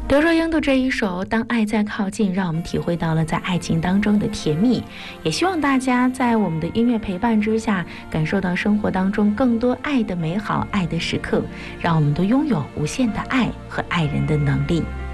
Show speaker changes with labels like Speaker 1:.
Speaker 1: 刘若英的这一首《当爱在靠近》，让我们体会到了在爱情当中的甜蜜，也希望大家在我们的音乐陪伴之下，感受到生活当中更多爱的美好、爱的时刻，让我们都拥有无限的爱和爱人的能力。